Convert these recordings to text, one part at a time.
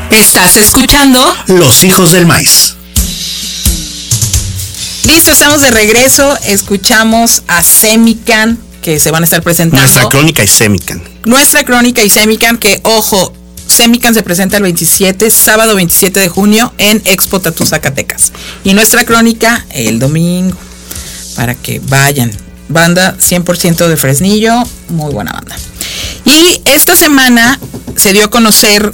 Estás escuchando Los Hijos del Maíz. Listo, estamos de regreso. Escuchamos a Semican, que se van a estar presentando. Nuestra crónica y Semican. Nuestra crónica y Semican, que ojo, Semican se presenta el sábado 27 de junio en Expo Tatú Zacatecas. Y nuestra crónica el domingo, para que vayan. Banda 100% de Fresnillo, muy buena banda. Y esta semana se dio a conocer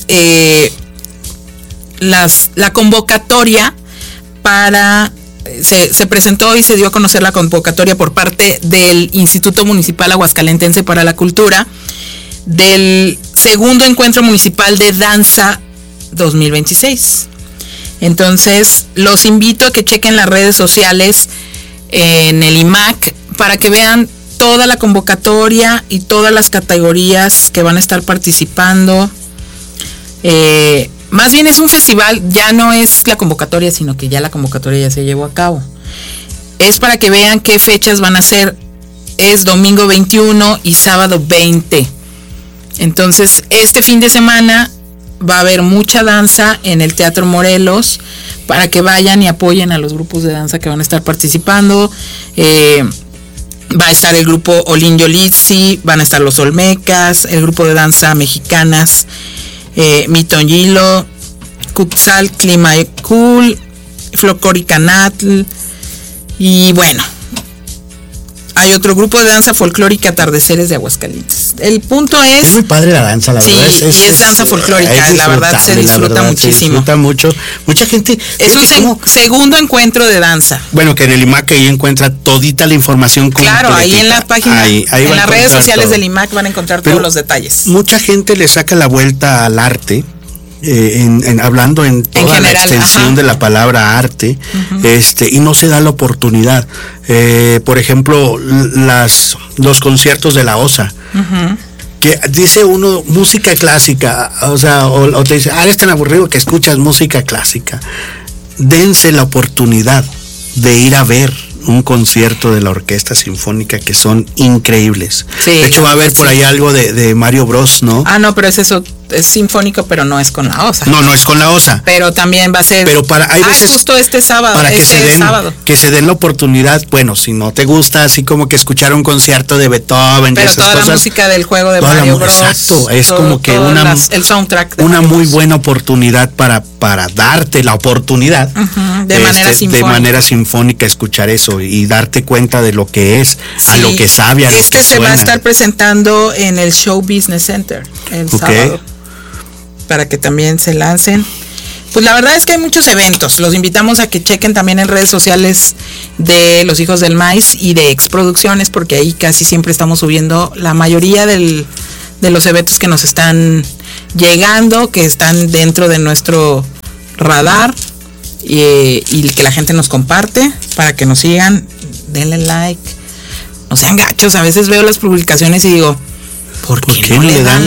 la convocatoria para... Se presentó y se dio a conocer la convocatoria por parte del Instituto Municipal Aguascalentense para la Cultura del segundo encuentro municipal de danza 2026. Entonces, los invito a que chequen las redes sociales en el IMAC para que vean toda la convocatoria y todas las categorías que van a estar participando. Más bien es un festival, ya no es la convocatoria, sino que ya la convocatoria ya se llevó a cabo. Es para que vean qué fechas van a ser. Es domingo 21 y sábado 20. Entonces, este fin de semana va a haber mucha danza en el Teatro Morelos para que vayan y apoyen a los grupos de danza que van a estar participando. Va a estar el grupo Olin Yolitzi, van a estar los Olmecas, el grupo de danza mexicanas, Mitongilo, Cuxal, Climaecul, Flocoricanatl, y bueno, hay otro grupo de danza folclórica, Atardeceres de Aguascalientes. El punto es muy padre la danza, la verdad. Sí, y es danza folclórica, la verdad se disfruta muchísimo. Se disfruta mucho. Mucha gente. Es un segundo encuentro de danza. Bueno, que en el IMAC ahí encuentra todita la información completita. Claro, ahí en la página, ahí en las redes sociales todo del IMAC van a encontrar todos los detalles. Mucha gente le saca la vuelta al arte. Hablando en toda la extensión de la palabra arte, y no se da la oportunidad. Por ejemplo, los conciertos de la OSA, que dice uno música clásica, o te dice, eres tan aburrido que escuchas música clásica. Dense la oportunidad de ir a ver un concierto de la Orquesta Sinfónica, que son increíbles. Sí, de hecho va a haber por ahí algo de Mario Bros, ¿no? No, pero es sinfónico, pero no es con la OSA. No es con la OSA. Pero también va a ser. Pero hay veces justo este sábado. Para que se den la oportunidad. Bueno, si no te gusta, así como que escuchar un concierto de Beethoven, pero esas toda cosas, la música del juego de Mario Bros. Exacto, es como que el soundtrack. Una muy buena oportunidad para darte la oportunidad de manera sinfónica escuchar eso y darte cuenta de lo que es, a lo que sabe, a lo que suena. Se va a estar presentando en el Show Business Center el sábado, para que también se lancen. Pues la verdad es que hay muchos eventos. Los invitamos a que chequen también en redes sociales de Los Hijos del Maíz y de Exproducciones, porque ahí casi siempre estamos subiendo la mayoría de los eventos que nos están llegando, que están dentro de nuestro radar, y que la gente nos comparte para que nos sigan. Denle like, no sean gachos. A veces veo las publicaciones y digo, ¿por qué no le dan